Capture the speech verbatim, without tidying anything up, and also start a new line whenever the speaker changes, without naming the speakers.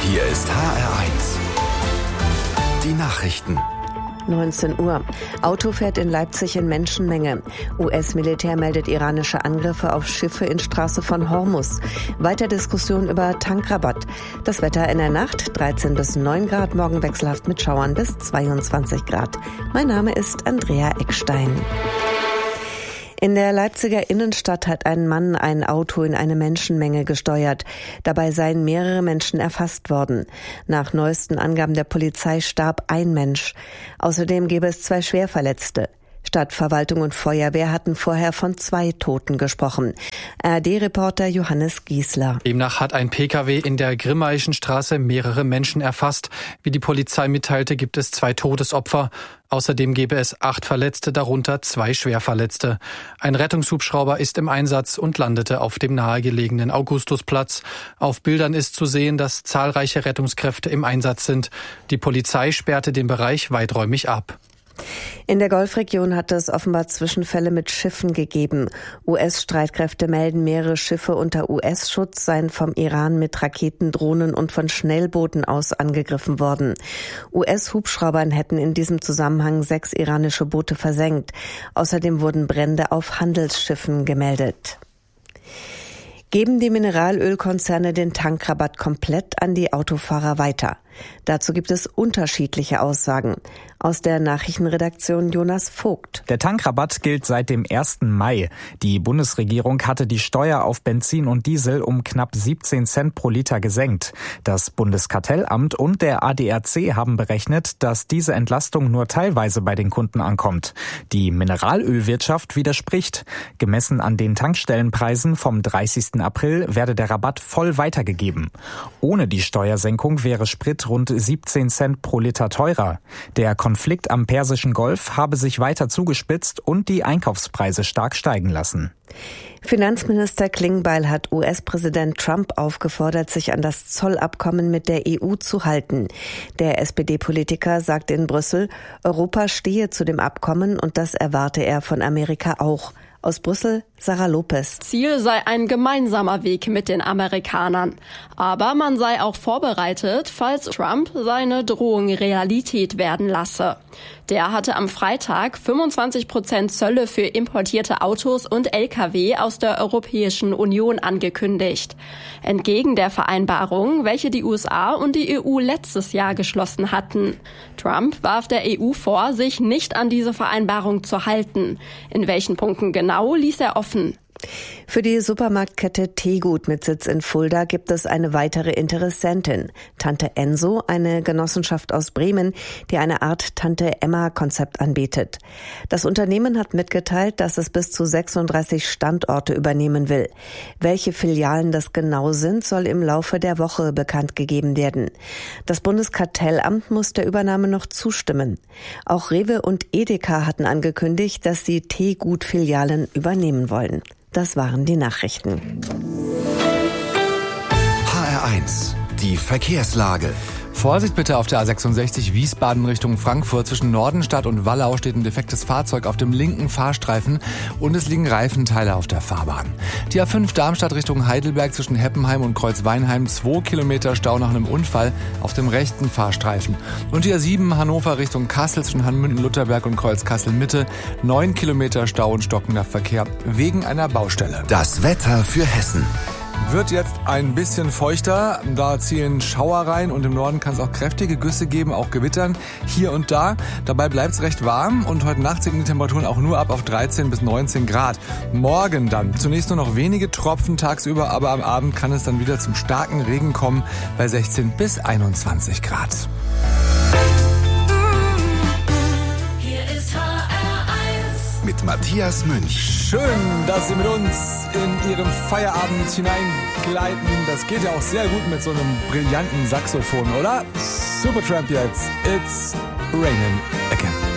Hier ist H R eins. Die Nachrichten.
neunzehn Uhr. Auto fährt in Leipzig in Menschenmenge. U S-Militär meldet iranische Angriffe auf Schiffe in Straße von Hormuz. Weiter Diskussion über Tankrabatt. Das Wetter in der Nacht dreizehn bis neun Grad, morgen wechselhaft mit Schauern bis zweiundzwanzig Grad. Mein Name ist Andrea Eckstein. In der Leipziger Innenstadt hat ein Mann ein Auto in eine Menschenmenge gesteuert. Dabei seien mehrere Menschen erfasst worden. Nach neuesten Angaben der Polizei starb ein Mensch. Außerdem gäbe es zwei Schwerverletzte. Stadtverwaltung und Feuerwehr hatten vorher von zwei Toten gesprochen. A R D-Reporter Johannes Giesler.
Demnach hat ein P K W in der Grimmaischen Straße mehrere Menschen erfasst. Wie die Polizei mitteilte, gibt es zwei Todesopfer. Außerdem gäbe es acht Verletzte, darunter zwei Schwerverletzte. Ein Rettungshubschrauber ist im Einsatz und landete auf dem nahegelegenen Augustusplatz. Auf Bildern ist zu sehen, dass zahlreiche Rettungskräfte im Einsatz sind. Die Polizei sperrte den Bereich weiträumig ab.
In der Golfregion hat es offenbar Zwischenfälle mit Schiffen gegeben. U S-Streitkräfte melden, mehrere Schiffe unter U S-Schutz seien vom Iran mit Raketen, Drohnen und von Schnellbooten aus angegriffen worden. U S-Hubschraubern hätten in diesem Zusammenhang sechs iranische Boote versenkt. Außerdem wurden Brände auf Handelsschiffen gemeldet. Geben die Mineralölkonzerne den Tankrabatt komplett an die Autofahrer weiter? Dazu gibt es unterschiedliche Aussagen. Aus der Nachrichtenredaktion Jonas Vogt.
Der Tankrabatt gilt seit dem ersten Mai. Die Bundesregierung hatte die Steuer auf Benzin und Diesel um knapp siebzehn Cent pro Liter gesenkt. Das Bundeskartellamt und der A D A C haben berechnet, dass diese Entlastung nur teilweise bei den Kunden ankommt. Die Mineralölwirtschaft widerspricht. Gemessen an den Tankstellenpreisen vom dreißigsten April werde der Rabatt voll weitergegeben. Ohne die Steuersenkung wäre Sprit rund siebzehn Cent pro Liter teurer. Der Konflikt am Persischen Golf habe sich weiter zugespitzt und die Einkaufspreise stark steigen lassen.
Finanzminister Klingbeil hat U S-Präsident Trump aufgefordert, sich an das Zollabkommen mit der E U zu halten. Der S P D-Politiker sagt in Brüssel, Europa stehe zu dem Abkommen und das erwarte er von Amerika auch. Aus Brüssel, Sarah Lopez.
Ziel sei ein gemeinsamer Weg mit den Amerikanern. Aber man sei auch vorbereitet, falls Trump seine Drohung Realität werden lasse. Der hatte am Freitag fünfundzwanzig Prozent Zölle für importierte Autos und L K W aus der Europäischen Union angekündigt. Entgegen der Vereinbarung, welche die U S A und die E U letztes Jahr geschlossen hatten. Trump warf der E U vor, sich nicht an diese Vereinbarung zu halten. In welchen Punkten genau, ließ er offen.
Für die Supermarktkette Teegut mit Sitz in Fulda gibt es eine weitere Interessentin. Tante Enso, eine Genossenschaft aus Bremen, die eine Art Tante-Emma-Konzept anbietet. Das Unternehmen hat mitgeteilt, dass es bis zu sechsunddreißig Standorte übernehmen will. Welche Filialen das genau sind, soll im Laufe der Woche bekannt gegeben werden. Das Bundeskartellamt muss der Übernahme noch zustimmen. Auch Rewe und Edeka hatten angekündigt, dass sie Teegut-Filialen übernehmen wollen. Das waren die Nachrichten.
H R eins, die Verkehrslage.
Vorsicht bitte auf der A sechsundsechzig Wiesbaden Richtung Frankfurt. Zwischen Nordenstadt und Wallau steht ein defektes Fahrzeug auf dem linken Fahrstreifen und es liegen Reifenteile auf der Fahrbahn. Die A fünf Darmstadt Richtung Heidelberg zwischen Heppenheim und Kreuzweinheim, zwei Kilometer Stau nach einem Unfall auf dem rechten Fahrstreifen. Und die A sieben Hannover Richtung Kassel zwischen Hanmünden-Lutherberg und Kreuz-Kassel-Mitte, neun Kilometer Stau und stockender Verkehr wegen einer Baustelle.
Das Wetter für Hessen.
Wird jetzt ein bisschen feuchter, da ziehen Schauer rein und im Norden kann es auch kräftige Güsse geben, auch Gewittern hier und da. Dabei bleibt es recht warm und heute Nacht sinken die Temperaturen auch nur ab auf dreizehn bis neunzehn Grad. Morgen dann zunächst nur noch wenige Tropfen tagsüber, aber am Abend kann es dann wieder zum starken Regen kommen bei sechzehn bis einundzwanzig Grad.
Mit Matthias Münch.
Schön, dass Sie mit uns in Ihrem Feierabend hineingleiten. Das geht ja auch sehr gut mit so einem brillanten Saxophon, oder? Supertramp jetzt. It's raining again.